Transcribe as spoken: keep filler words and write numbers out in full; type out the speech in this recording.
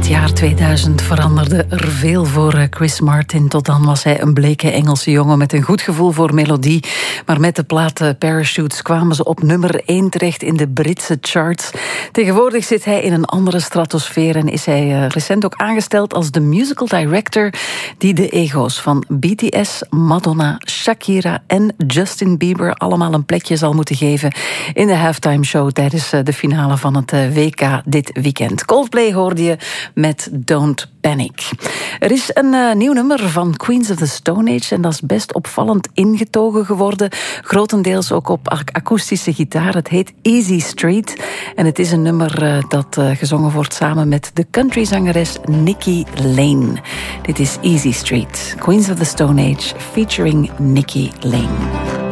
jaar tweeduizend veranderde er veel voor Chris Martin. Tot dan was hij een bleke Engelse jongen met een goed gevoel voor melodie. Maar met de plaat Parachutes kwamen ze op nummer één terecht in de Britse charts. Tegenwoordig zit hij in een andere stratosfeer en is hij recent ook aangesteld als de musical director die de ego's van B T S, Madonna, Shakira en Justin Bieber allemaal een plekje zal moeten geven in de halftime show tijdens de finale van het W K dit weekend. Coldplay hoorde je met Don't Panic. Er is een uh, nieuw nummer van Queens of the Stone Age en dat is best opvallend ingetogen geworden. Grotendeels ook op ac- akoestische gitaar. Het heet Easy Street en het is een nummer uh, dat uh, gezongen wordt samen met de countryzangeres Nikki Lane. Dit is Easy Street, Queens of the Stone Age featuring Nikki Lane.